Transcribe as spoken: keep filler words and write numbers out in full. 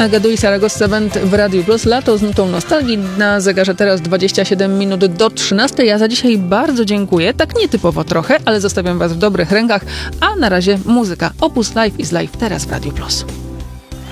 Agadu i Saragossa Band w Radiu Plus. Lato z nutą nostalgii. Na zegarze teraz dwadzieścia siedem minut do trzynastej. Ja za dzisiaj bardzo dziękuję. Tak nietypowo trochę, ale zostawiam was w dobrych rękach. A na razie muzyka. Opus Live is Live teraz w Radiu Plus.